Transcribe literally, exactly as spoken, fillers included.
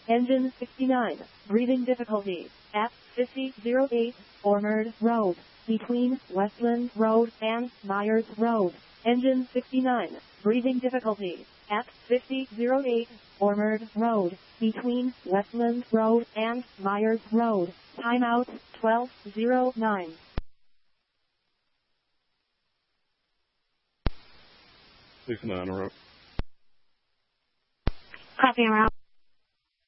Engine sixty-nine, breathing difficulties, at fifty oh eight, Ormond Road, between Westland Road and Myers Road. Engine sixty-nine, breathing difficulties, at fifty oh eight, Ormond Road, between Westland Road and Myers Road. Timeout twelve oh nine. six nine, route. Copy, route.